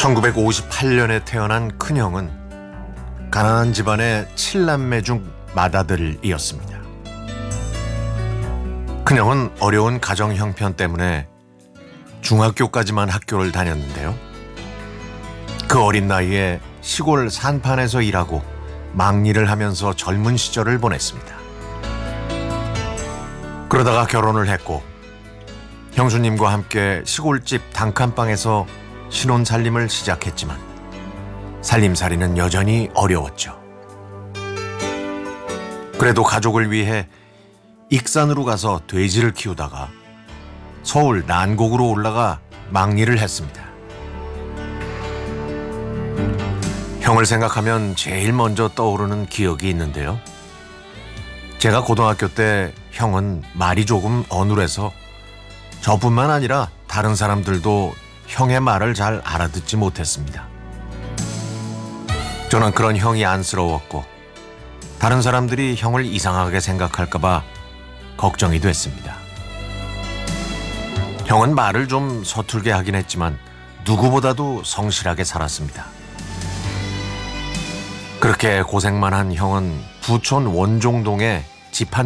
1958년에 태어난 큰형은 가난한 집안의 7남매 중 맏아들이었습니다. 큰형은 어려운 가정 형편 때문에 중학교까지만 학교를 다녔는데요. 그 어린 나이에 시골 산판에서 일하고 막일을 하면서 젊은 시절을 보냈습니다. 그러다가 결혼을 했고 형수님과 함께 시골집 단칸방에서 신혼살림을 시작했지만 살림살이는 여전히 어려웠죠. 그래도 가족을 위해 익산으로 가서 돼지를 키우다가 서울 난곡으로 올라가 막일을 했습니다. 형을 생각하면 제일 먼저 떠오르는 기억이 있는데요. 제가 고등학교 때 형은 말이 조금 어눌해서 저뿐만 아니라 다른 사람들도 형의 말을 잘 알아듣지 못했습니다. 저는 그런 형이 안쓰러웠고 다른 사람들이 형을 이상하게 생각할까봐 걱정이 됐습니다. 형은 말을 좀 서툴게 하긴 했지만 누구보다도 성실하게 살았습니다. 그렇게 고생만 한 형은 부천 원종동에 집 한